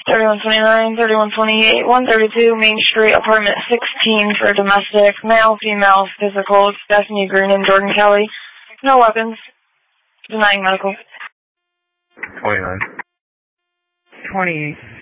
3129, 3128, 132 Main Street, apartment 16 for domestic, male, female, physical, Stephanie Green and Jordan Kelly. No weapons. Denying medical. 29. 28.